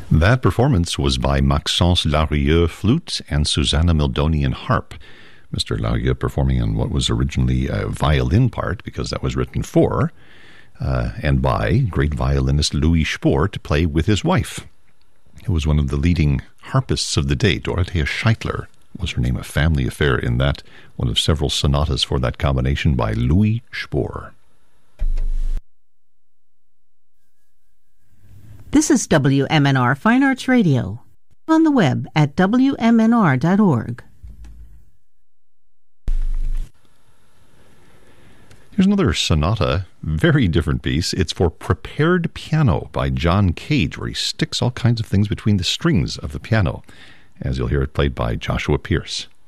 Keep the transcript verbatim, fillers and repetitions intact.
That performance was by Maxence Larieux flute and Susanna Mildonian harp. Mister Larieux performing on what was originally a violin part, because that was written for uh, and by great violinist Louis Spohr to play with his wife, who was one of the leading harpists of the day. Dorothea Scheitler was her name, a family affair in that, one of several sonatas for that combination by Louis Spohr. This is W M N R Fine Arts Radio, on the web at W M N R dot org. Here's another sonata, very different piece. It's for prepared piano by John Cage, where he sticks all kinds of things between the strings of the piano, as you'll hear it played by Joshua Pierce.